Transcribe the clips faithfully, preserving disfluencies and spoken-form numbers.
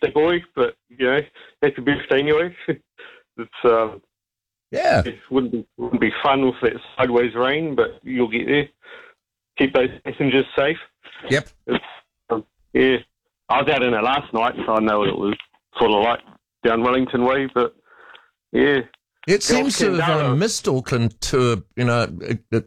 birthday boy, but, you know, happy birthday anyway. It's, um, Yeah. it wouldn't be, wouldn't be fun with that sideways rain, but you'll get there. Keep those passengers safe. Yep. It's, um, yeah. I was out in it last night, so I know what it was sort of like down Wellington way, but, yeah. It seems to have uh, missed Auckland to, a, you know, a, a,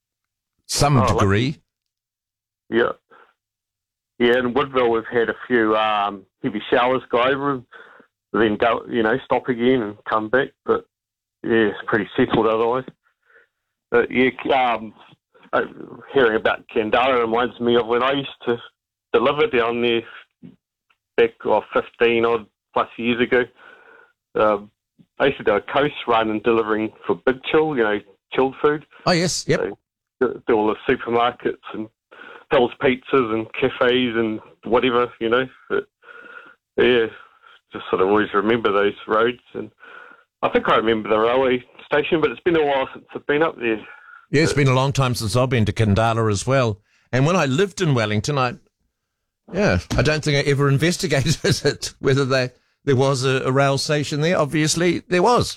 some oh, degree. Like, yeah. Yeah, in Woodville we've had a few um, heavy showers go over, then go, you know, stop again and come back, but, yeah, it's pretty settled otherwise. But, yeah, um, hearing about Kandara reminds me of when I used to deliver down there back oh, fifteen odd plus years ago. Um, I used to do a coast run and delivering for Big Chill, you know, chilled food. Oh, yes, yep. So, do, do all the supermarkets and Hill's Pizzas and cafes and whatever, you know. But, yeah, just sort of always remember those roads. And I think I remember the railway station, but it's been a while since I've been up there. Yeah, it's been a long time since I've been to Kandala as well. And when I lived in Wellington, I, yeah, I don't think I ever investigated it, whether they, there was a, a rail station there. Obviously, there was.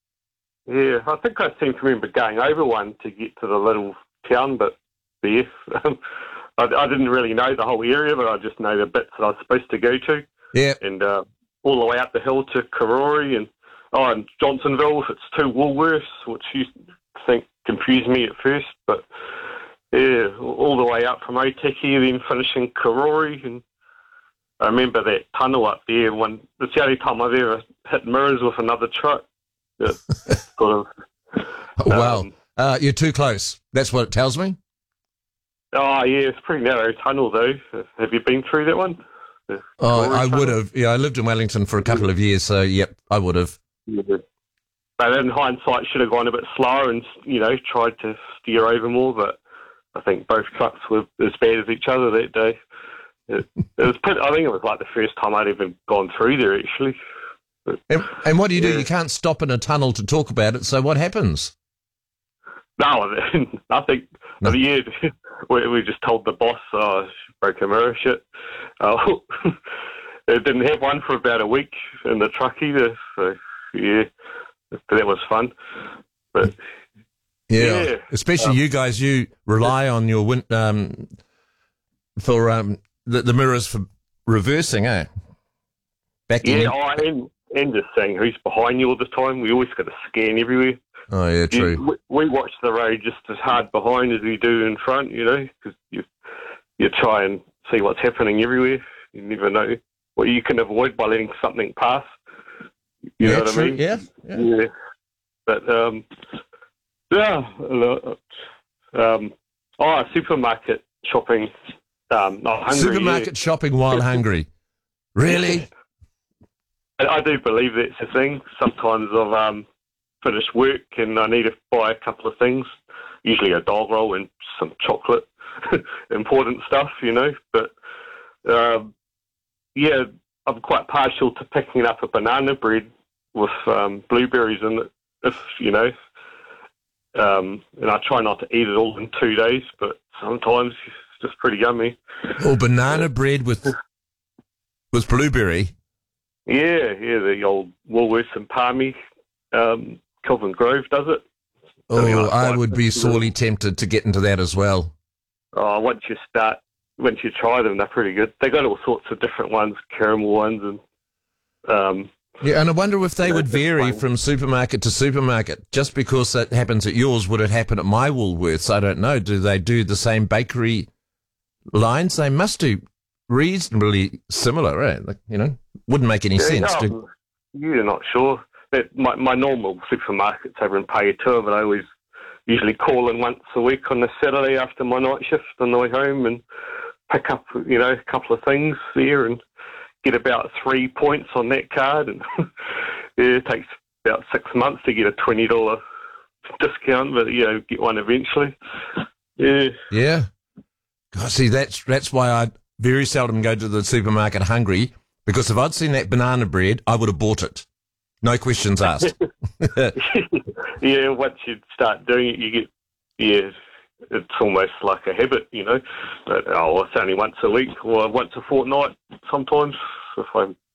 Yeah, I think I seem to remember going over one to get to the little town, but yeah, I, I didn't really know the whole area, but I just know the bits that I was supposed to go to. Yeah. And uh, all the way up the hill to Karori and, oh, and Johnsonville, if it's two Woolworths, which you think confused me at first, but yeah, all the way up from Otaki, then finishing Karori. And I remember that tunnel up there. When, it's the only time I've ever hit mirrors with another truck. Yeah, sort of. Wow. Um, uh, you're too close. That's what it tells me. Oh, yeah, it's a pretty narrow tunnel, though. Have you been through that one? The oh, I tunnel? would have. Yeah, I lived in Wellington for a couple of years, so, yep, I would have. Yeah. But in hindsight, should have gone a bit slower and, you know, tried to steer over more, but I think both trucks were as bad as each other that day. It, it was pretty, I think it was like the first time I'd even gone through there, actually. But, and, and what do you yeah. do? You can't stop in a tunnel to talk about it, so what happens? No, nothing. No. Yeah, we, we just told the boss, oh, broke a mirror, shit. Oh, it didn't have one for about a week in the truck either, so, yeah. That was fun, but yeah, yeah. especially um, you guys. You rely on your win- um for um the, the mirrors for reversing, eh? Backing. Yeah, oh, and and just saying who's behind you all the time. We always got to scan everywhere. Oh yeah, true. You, we, we watch the road just as hard behind as we do in front, you know, because you you try and see what's happening everywhere. You never know what you can avoid by letting something pass. You yeah, know what true. I mean? Yeah, yeah. Yeah. But, um, yeah, um, oh, supermarket shopping, um, not hungry. Supermarket yeah. shopping while hungry. Really? I, I do believe that's a thing. Sometimes I've um, finished work and I need to buy a couple of things, usually a dog roll and some chocolate, important stuff, you know. But, um, yeah, I'm quite partial to picking up a banana bread with um, blueberries in it, if, you know. Um, and I try not to eat it all in two days, but sometimes it's just pretty yummy. Or banana bread with with blueberry. Yeah, yeah, the old Woolworths and Palmy, um, Kelvin Grove does it. Oh, like I would be sorely tempted to get into that as well. Oh, once you start, once you try them, they're pretty good. They got all sorts of different ones, caramel ones, and um, yeah. And I wonder if they Yeah, would that's vary fine. from supermarket to supermarket. Just because that happens at yours, would it happen at my Woolworths? I don't know. Do they do the same bakery lines? They must do reasonably similar, right? Like, you know, wouldn't make any yeah, sense. no, To, you're not sure. But my my normal supermarkets over in Paeatua, but I always usually call in once a week on the Saturday after my night shift on the way home and pick up, you know, a couple of things there and get about three points on that card. And yeah, it takes about six months to get a twenty dollars discount, but, you know, get one eventually. Yeah. yeah. God, see, that's that's why I very seldom go to the supermarket hungry, because if I'd seen that banana bread, I would have bought it. No questions asked. Yeah, once you start doing it, you get, yeah, it's almost like a habit, you know. But, oh, it's only once a week or once a fortnight sometimes if I'm